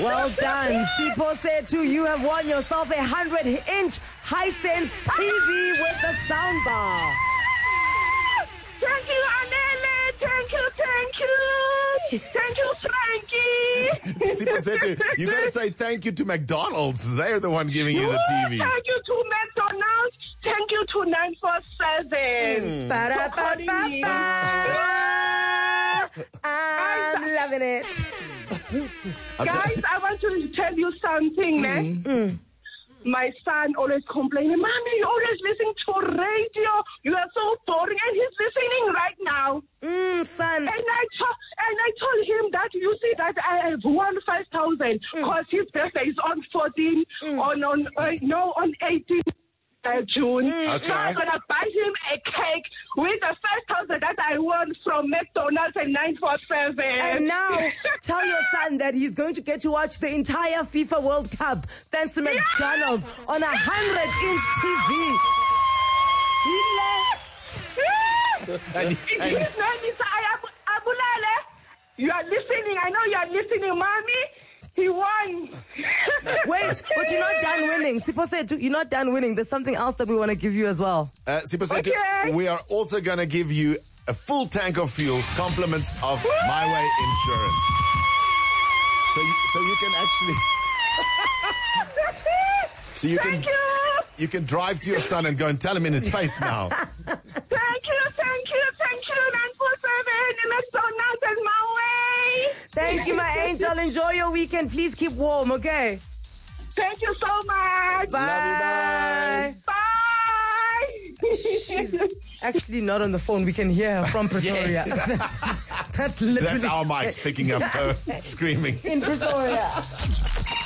Well done. Sipho Sethu, you have won yourself a 100-inch Hisense TV with the soundbar. Thank you, Anele. Thank you. Thank you, Frankie. Sipho Sethu, you got to say thank you to McDonald's. They're the one giving you the TV. Thank you to McDonald's. Thank you to 947. I'm loving it. Guys, I want to tell you something, man. My son always complaining, Mommy, you always listen to radio. You are so boring. And he's listening right now. Son. And I told him that you see that I have won 5,000 because his birthday is on 14, on 18. June. Okay. So I'm gonna buy him a cake with the 5,000 that I won from McDonald's and 947. And now, tell your son that he's going to get to watch the entire FIFA World Cup thanks to McDonald's on a 100-inch TV. His name is Abulale. You are listening. I know you are listening, Mommy. He won. Wait, but you're not done winning. Sipho Sethu, you're not done winning. There's something else that we want to give you as well. Sipho Sethu, Okay. we are also going to give you a full tank of fuel, compliments of My Way Insurance. So you can actually... Thank you. You can drive to your son and go and tell him in his face now. Thank you. 947 McDonald's and My Way. Thank you, my angel. Enjoy your weekend. Please keep warm, okay? Thank you so much. Bye. Bye. She's actually not on the phone. We can hear her from Pretoria. Yes. That's literally... That's our mics picking up her screaming. in Pretoria.